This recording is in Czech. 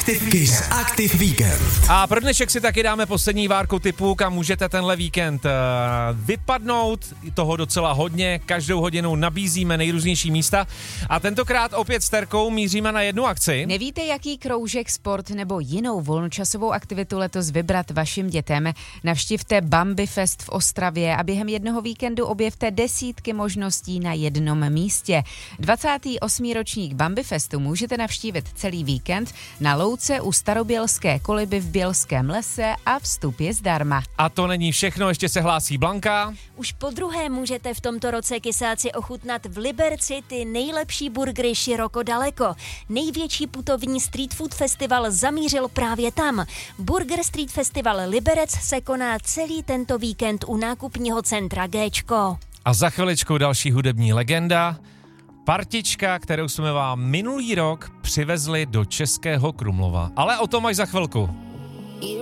Kiss Aktiv Víkend. A pro dnešek si taky dáme poslední várku tipů, kam můžete tenhle víkend vypadnout. Toho docela hodně, každou hodinu nabízíme nejrůznější místa. A tentokrát opět s Terkou míříme na jednu akci. Nevíte, jaký kroužek, sport nebo jinou volnočasovou aktivitu letos vybrat vašim dětem? Navštivte Bambi Fest v Ostravě a během jednoho víkendu objevte desítky možností na jednom místě. 28. ročník Bambi Festu můžete navštívit celý víkend na louce u Starobělské koliby v Bělském lese a vstup je zdarma. A to není všechno, ještě se hlásí Blanka. Už podruhé můžete v tomto roce kysáci ochutnat v Liberci ty nejlepší burgery široko daleko. Největší putovní street food festival zamířil právě tam. Burger Street Festival Liberec se koná celý tento víkend u nákupního centra Géčko. A za chviličku další hudební legenda. Partička, kterou jsme vám minulý rok přivezli do Českého Krumlova. Ale o tom až za chvilku.